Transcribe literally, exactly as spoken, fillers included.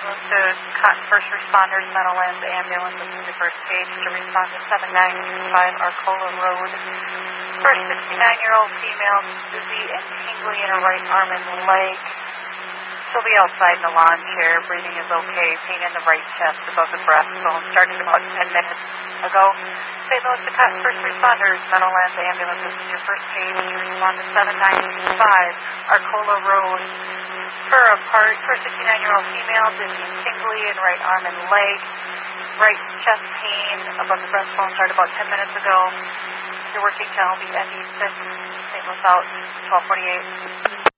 Saint Louis to Cotton First Responders, Meadowlands Ambulance. This is your first page to respond to seven nine two five Arcola Road. For a sixty-nine-year-old female, dizzy and tingly in her right arm and leg. She'll be outside in a lawn chair. Breathing is okay. Pain in the right chest above the breastbone. Started about ten minutes ago. Saint Louis to Cotton First Responders, Meadowlands Ambulance. This is your first page to respond to seven nine two five Arcola Road. For a part for a sixty-nine-year-old female, dizzy and tingly in right arm and leg. Right chest pain above the breastbone. Started about ten minutes ago. Your working channel will be N D six. Saint Louis out twelve forty-eight.